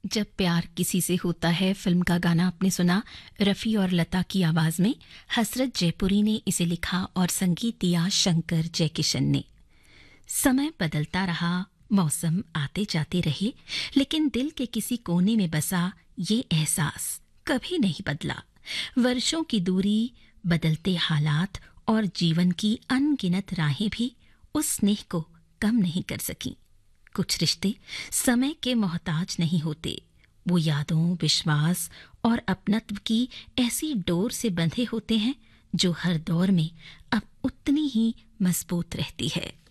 जब प्यार किसी से होता है फिल्म का गाना आपने सुना रफ़ी और लता की आवाज़ में। हसरत जयपुरी ने इसे लिखा और संगीत दिया शंकर जयकिशन ने। समय बदलता रहा, मौसम आते जाते रहे, लेकिन दिल के किसी कोने में बसा ये एहसास कभी नहीं बदला। वर्षों की दूरी, बदलते हालात और जीवन की अनगिनत राहें भी उस स्नेह को कम नहीं कर सकी। कुछ रिश्ते समय के मोहताज नहीं होते, वो यादों, विश्वास और अपनत्व की ऐसी डोर से बंधे होते हैं जो हर दौर में अब उतनी ही मजबूत रहती है।